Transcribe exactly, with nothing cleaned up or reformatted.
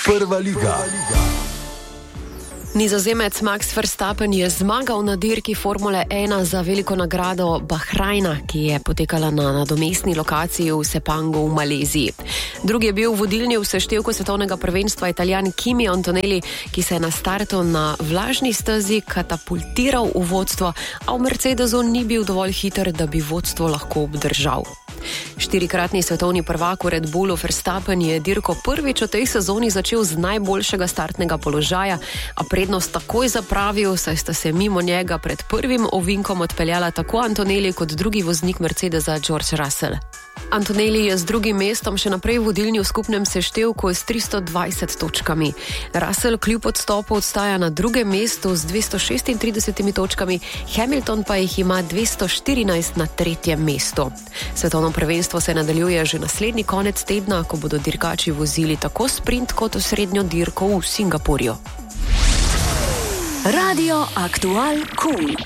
Prva liga. Nizozemec Max Verstappen je zmagal na dirki Formule ena za veliko nagrado Bahrajna, ki je potekala na nadomestni lokaciji v Sepangu v Maleziji. Drugi je bil vodilni v seštevku svetovnega prvenstva Italijan Kimi Antonelli, ki se je na startu na vlažni stezi katapultiral v vodstvo, a v Mercedesu ni bil dovolj hiter, da bi vodstvo lahko obdržal. Štirikratni svetovni prvak v Red Bullu Verstappen je dirko prvič v tej sezoni začel z najboljšega startnega položaja, a prednost takoj zapravil, saj sta se mimo njega pred prvim ovinkom odpeljala tako Antonelli kot drugi voznik Mercedesa George Russell. Antonelli je z drugim mestom še naprej vodilni v skupnem seštevku s tristo dvajset točkami. Russell kljub odstopu odstaja na drugem mestu z dvesto šestintrideset točkami, Hamilton pa jih ima dvesto štirinajst na tretjem mestu. Svetovno prvenstvo se nadaljuje že naslednji konec tedna, ko bodo dirkači vozili tako sprint kot osrednjo dirko v Singapurju. Radio Aktual Cool.